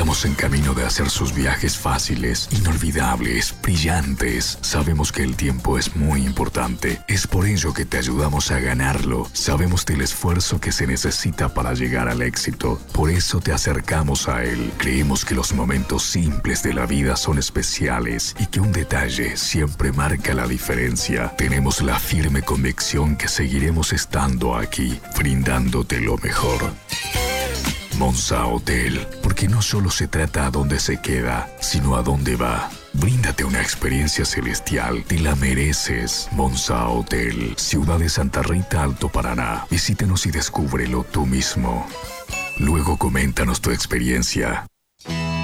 Estamos en camino de hacer sus viajes fáciles, inolvidables, brillantes. Sabemos que el tiempo es muy importante. Es por ello que te ayudamos a ganarlo. Sabemos del esfuerzo que se necesita para llegar al éxito. Por eso te acercamos a él. Creemos que los momentos simples de la vida son especiales y que un detalle siempre marca la diferencia. Tenemos la firme convicción que seguiremos estando aquí, brindándote lo mejor. Monza Hotel, porque no solo se trata a dónde se queda, sino a dónde va. Bríndate una experiencia celestial, te la mereces. Monza Hotel, Ciudad de Santa Rita, Alto Paraná. Visítenos y descúbrelo tú mismo. Luego coméntanos tu experiencia.